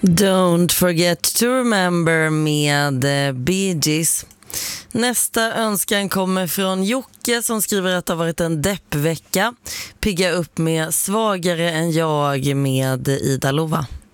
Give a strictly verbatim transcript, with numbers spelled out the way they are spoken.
Don't forget to remember med Bee Gees. Nästa önskan kommer från Jocke som skriver att det har varit en deppvecka. Pigga upp med Svagare än jag med Ida Lova.